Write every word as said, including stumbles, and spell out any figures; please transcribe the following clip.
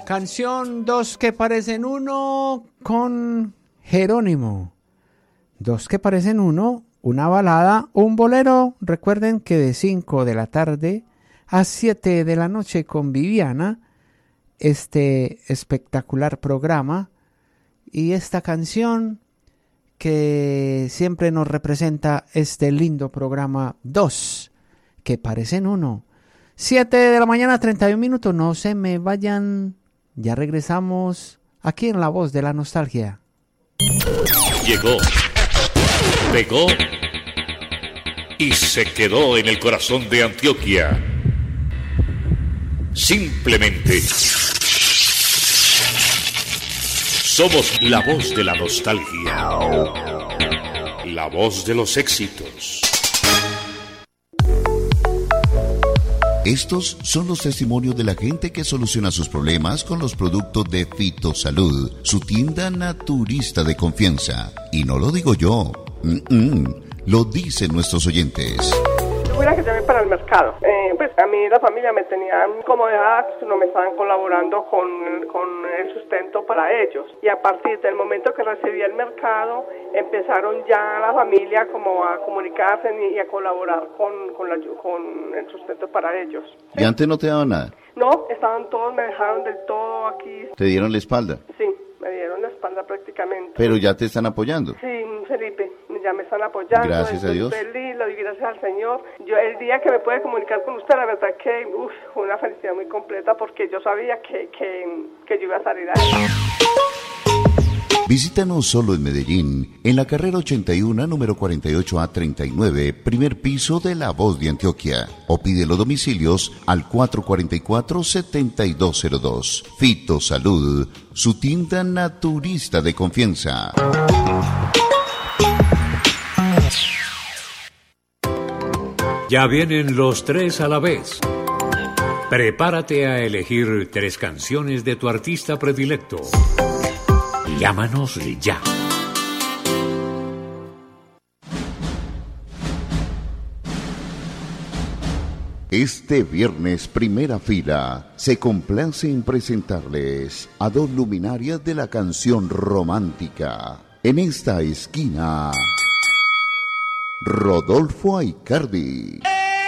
Canción Dos que parecen uno con Jerónimo. Dos que parecen uno, una balada, un bolero. Recuerden que de cinco de la tarde a siete de la noche con Viviana, este espectacular programa y esta canción que siempre nos representa este lindo programa. Dos que parecen uno. siete de la mañana, treinta y un minutos. No se me vayan. Ya regresamos aquí en La Voz de la Nostalgia. Llegó, pegó y se quedó en el corazón de Antioquia. Simplemente somos la voz de la nostalgia, la voz de los éxitos. Estos son los testimonios de la gente que soluciona sus problemas con los productos de Fitosalud, su tienda naturista de confianza. Y no lo digo yo, Mm-mm. lo dicen nuestros oyentes. Yo era que llamé para el mercado. Eh, pues a mí la familia me tenían como dejada, no me estaban colaborando con, con el sustento para ellos. Y a partir del momento que recibí el mercado, empezaron ya la familia como a comunicarse y a colaborar con, con, la, con el sustento para ellos. ¿Y sí. antes no te daban nada? No, estaban todos, me dejaron del todo aquí. ¿Te dieron la espalda? Sí, me dieron la espalda prácticamente. ¿Pero ya te están apoyando? Sí, Felipe, ya me están apoyando. Gracias a Dios. Feliz, lo doy gracias al Señor. Yo el día que me pude comunicar con usted, la verdad que uf, fue una felicidad muy completa porque yo sabía que, que, que yo iba a salir ahí. Visítanos solo en Medellín, en la carrera ochenta y uno, número cuarenta y ocho A treinta y nueve, primer piso de La Voz de Antioquia. O pide los domicilios al cuatro cuatro cuatro, siete dos cero dos. Fitosalud, su tienda naturista de confianza. Ya vienen los tres a la vez. Prepárate a elegir tres canciones de tu artista predilecto. Llámanos ya. Este viernes, primera fila, se complace en presentarles a dos luminarias de la canción romántica. En esta esquina, Rodolfo Aicardi.